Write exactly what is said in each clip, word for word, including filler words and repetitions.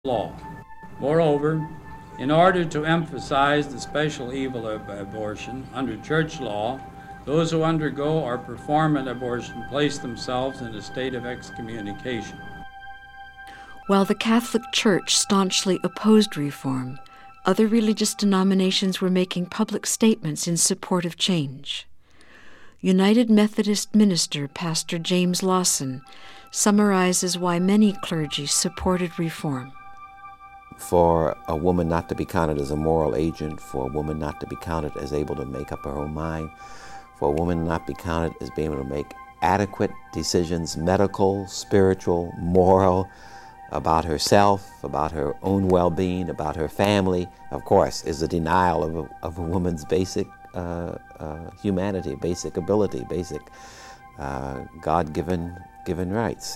law. Moreover, in order to emphasize the special evil of abortion, under church law, those who undergo or perform an abortion place themselves in a state of excommunication. While the Catholic Church staunchly opposed reform, other religious denominations were making public statements in support of change. United Methodist minister Pastor James Lawson summarizes why many clergy supported reform. For a woman not to be counted as a moral agent, for a woman not to be counted as able to make up her own mind, for a woman not be counted as being able to make adequate decisions, medical, spiritual, moral, about herself, about her own well-being, about her family, of course, is a denial of a, of a woman's basic uh, uh, humanity, basic ability, basic uh, God-given given rights.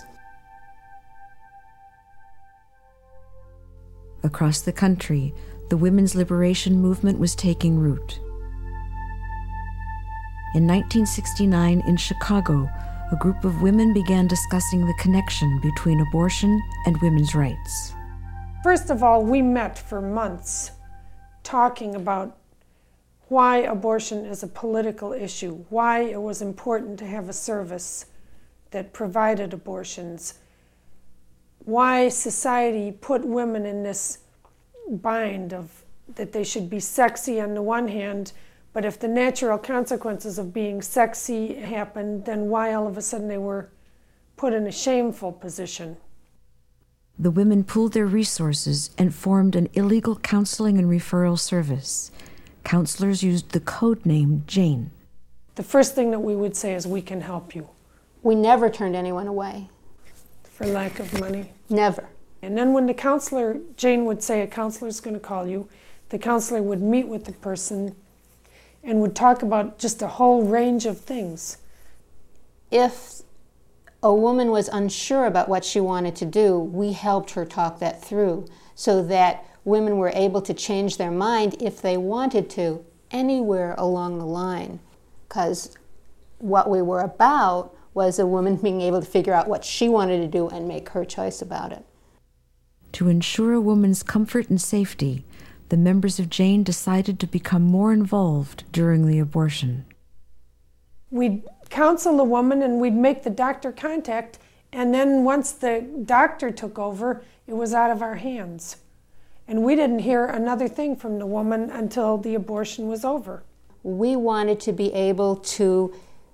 Across the country, the women's liberation movement was taking root. In nineteen sixty-nine, in Chicago, a group of women began discussing the connection between abortion and women's rights. First of all, we met for months talking about why abortion is a political issue, why it was important to have a service that provided abortions, why society put women in this bind of that they should be sexy on the one hand, but if the natural consequences of being sexy happened, then why all of a sudden they were put in a shameful position. The women pooled their resources and formed an illegal counseling and referral service. Counselors used the code name Jane. The first thing that we would say is, we can help you. We never turned anyone away. For lack of money? Never. And then when the counselor, Jane would say, a counselor's going to call you, the counselor would meet with the person and would talk about just a whole range of things. If a woman was unsure about what she wanted to do, we helped her talk that through so that women were able to change their mind if they wanted to anywhere along the line. Because what we were about was a woman being able to figure out what she wanted to do and make her choice about it. To ensure a woman's comfort and safety, the members of Jane decided to become more involved during the abortion. We'd counsel the woman and we'd make the doctor contact, and then once the doctor took over, it was out of our hands. And we didn't hear another thing from the woman until the abortion was over. We wanted to be able to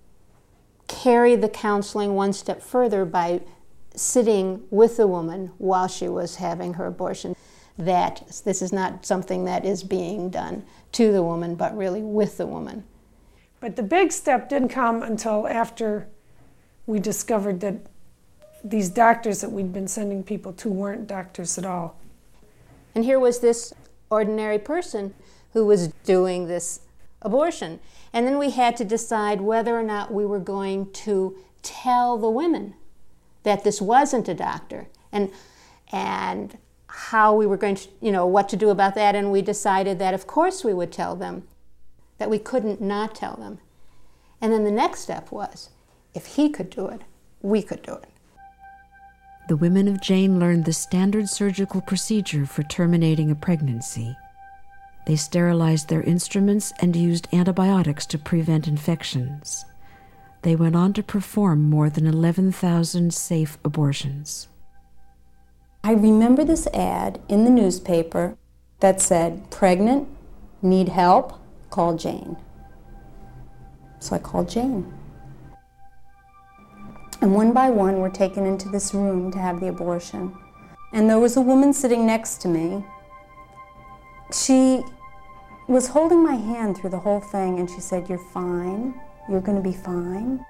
carry the counseling one step further by sitting with the woman while she was having her abortion. That this is not something that is being done to the woman, but really with the woman. But the big step didn't come until after we discovered that these doctors that we'd been sending people to weren't doctors at all. And here was this ordinary person who was doing this abortion. And then we had to decide whether or not we were going to tell the women that this wasn't a doctor, and and how we were going to, you know, what to do about that. And we decided that of course we would tell them, that we couldn't not tell them. And then the next step was, if he could do it, we could do it. The women of Jane learned the standard surgical procedure for terminating a pregnancy. They sterilized their instruments and used antibiotics to prevent infections. They went on to perform more than eleven thousand safe abortions. I remember this ad in the newspaper that said, pregnant, need help, call Jane. So I called Jane. And one by one, we're taken into this room to have the abortion. And there was a woman sitting next to me. She was holding my hand through the whole thing, and she said, "You're fine, you're gonna be fine."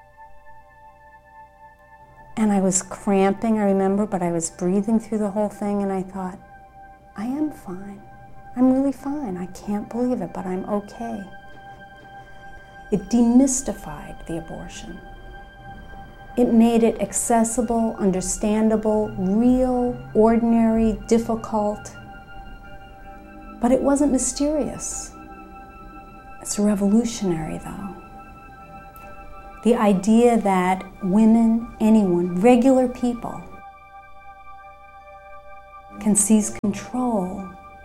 And I was cramping, I remember, but I was breathing through the whole thing, and I thought, I am fine. I'm really fine. I can't believe it, but I'm okay. It demystified the abortion. It made it accessible, understandable, real, ordinary, difficult. But it wasn't mysterious. It's revolutionary, though. The idea that women, anyone, regular people, can seize control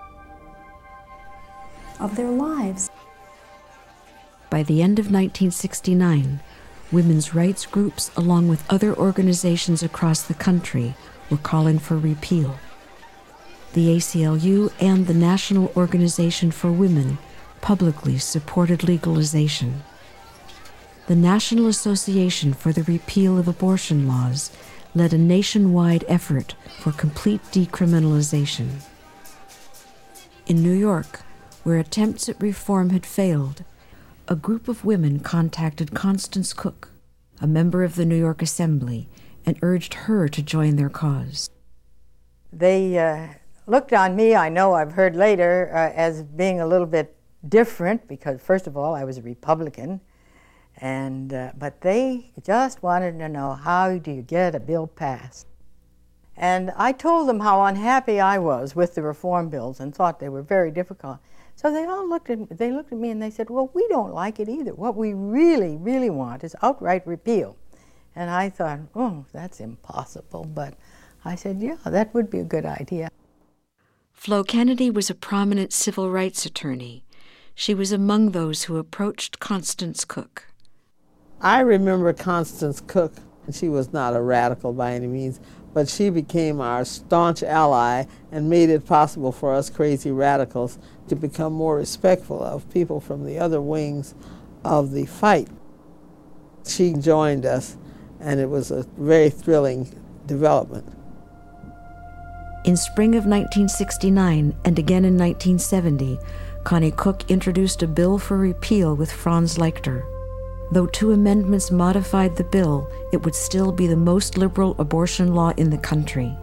of their lives. By the end of nineteen sixty-nine, women's rights groups, along with other organizations across the country, were calling for repeal. The A C L U and the National Organization for Women publicly supported legalization. The National Association for the Repeal of Abortion Laws led a nationwide effort for complete decriminalization. In New York, where attempts at reform had failed, a group of women contacted Constance Cook, a member of the New York Assembly, and urged her to join their cause. They uh, looked on me, I know I've heard later, uh, as being a little bit different because, first of all, I was a Republican, and uh, but they just wanted to know, how do you get a bill passed? And I told them how unhappy I was with the reform bills and thought they were very difficult. So they all looked at they looked at me and they said, well, we don't like it either. What we really, really want is outright repeal. And I thought, oh, that's impossible. But I said, yeah, that would be a good idea. Flo Kennedy was a prominent civil rights attorney. She was among those who approached Constance Cook. I remember Constance Cook. She was not a radical by any means, but she became our staunch ally and made it possible for us crazy radicals to become more respectful of people from the other wings of the fight. She joined us, and it was a very thrilling development. In spring of nineteen sixty-nine and again in nineteen seventy, Connie Cook introduced a bill for repeal with Franz Leichter. Though two amendments modified the bill, it would still be the most liberal abortion law in the country.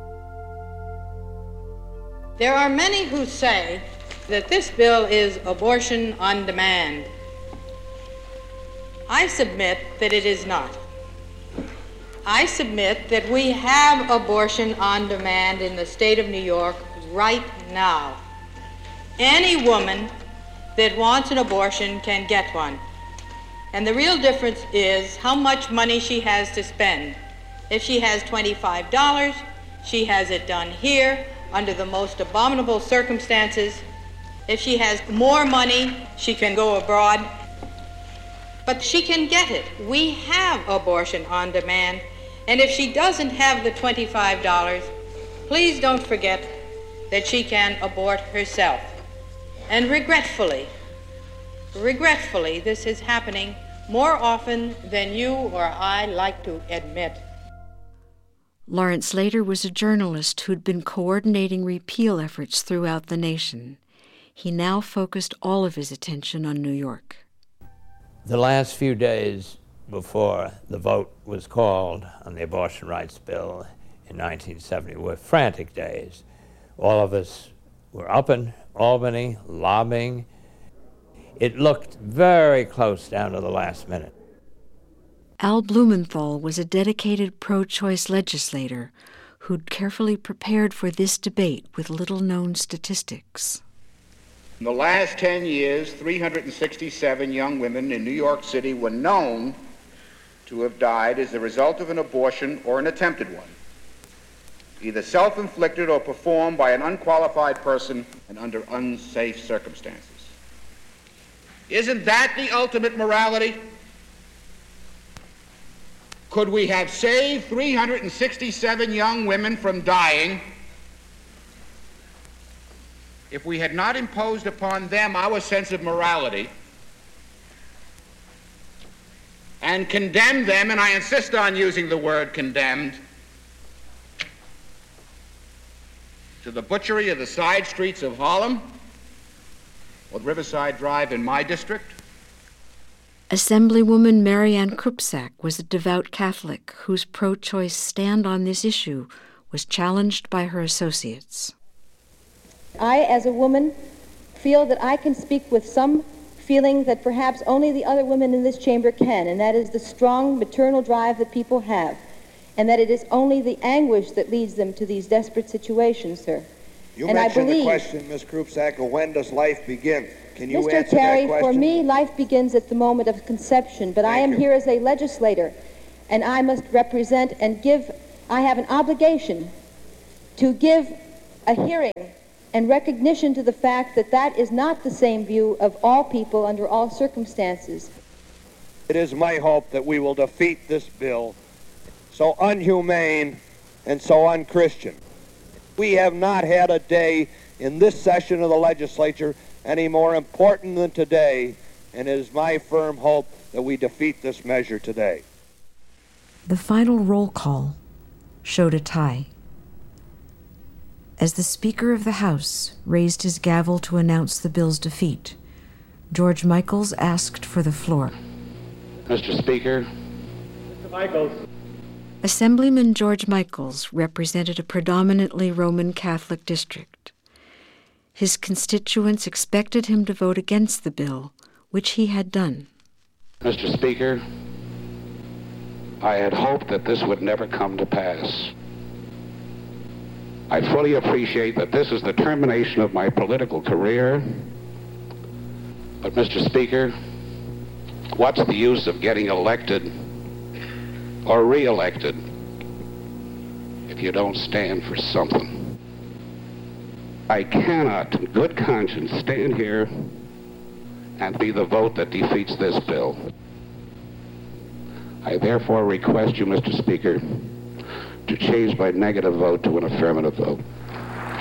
There are many who say that this bill is abortion on demand. I submit that it is not. I submit that we have abortion on demand in the state of New York right now. Any woman that wants an abortion can get one. And the real difference is how much money she has to spend. If she has twenty-five dollars, she has it done here under the most abominable circumstances. If she has more money, she can go abroad. But she can get it. We have abortion on demand. And if she doesn't have the twenty-five dollars, please don't forget that she can abort herself. And regretfully, regretfully, this is happening more often than you or I like to admit. Lawrence Slater was a journalist who'd been coordinating repeal efforts throughout the nation. He now focused all of his attention on New York. The last few days before the vote was called on the abortion rights bill in nineteen seventy were frantic days. All of us were up in Albany lobbying. It looked very close down to the last minute. Al Blumenthal was a dedicated pro-choice legislator who'd carefully prepared for this debate with little-known statistics. In the last ten years, three hundred sixty-seven young women in New York City were known to have died as the result of an abortion or an attempted one, either self-inflicted or performed by an unqualified person and under unsafe circumstances. Isn't that the ultimate morality? Could we have saved three hundred sixty-seven young women from dying if we had not imposed upon them our sense of morality and condemned them, and I insist on using the word condemned, to the butchery of the side streets of Harlem or Riverside Drive in my district? Assemblywoman Marianne Krupsak was a devout Catholic whose pro-choice stand on this issue was challenged by her associates. I, as a woman, feel that I can speak with some feeling that perhaps only the other women in this chamber can, and that is the strong maternal drive that people have, and that it is only the anguish that leads them to these desperate situations, sir. You and mentioned I believe, the question, Miz Krupsak, of when does life begin? Can you Mister answer Terry, that question? for me, life begins at the moment of conception, but Thank I am you. here as a legislator, and I must represent and give, I have an obligation to give a hearing and recognition to the fact that that is not the same view of all people under all circumstances. It is my hope that we will defeat this bill, so unhumane and so unchristian. We have not had a day in this session of the legislature any more important than today, and it is my firm hope that we defeat this measure today. The final roll call showed a tie. As the Speaker of the House raised his gavel to announce the bill's defeat, George Michaels asked for the floor. Mister Speaker. Mister Michaels. Assemblyman George Michaels represented a predominantly Roman Catholic district. His constituents expected him to vote against the bill, which he had done. Mister Speaker, I had hoped that this would never come to pass. I fully appreciate that this is the termination of my political career. But, Mister Speaker, what's the use of getting elected or re-elected if you don't stand for something? I cannot, in good conscience, stand here and be the vote that defeats this bill. I therefore request you, Mister Speaker, to change my negative vote to an affirmative vote.